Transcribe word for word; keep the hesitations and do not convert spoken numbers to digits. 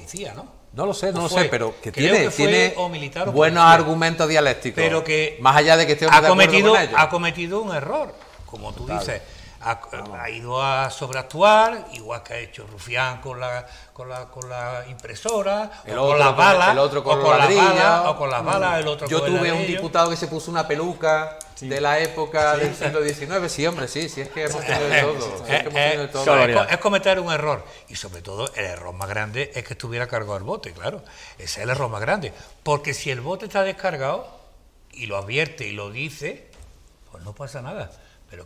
policía, ¿no? No lo sé, no O lo fue, sé, pero que creo tiene, que fue tiene o militar o buenos policía. argumentos dialécticos. Pero que más allá de que esté de ha acuerdo cometido, con ellos. ha cometido un error, como tú Total. dices. Ha, ha ido a sobreactuar, igual que ha hecho Rufián con la con la, con la impresora, El o otro con las con- balas, el otro con o con los las ladrillos. balas, o con las balas, el otro Yo con el tuve un ladrillo. diputado que se puso una peluca Sí. de la época del siglo diecinueve. Sí, hombre, sí, sí, es que hemos tenido de todo. Sí, es que hemos Eh, tenido de eh, todo. Qué barbaridad. es, co- es cometer un error. Y sobre todo, el error más grande es que estuviera cargado el bote, claro. Ese es el error más grande. Porque si el bote está descargado, y lo advierte y lo dice, pues no pasa nada.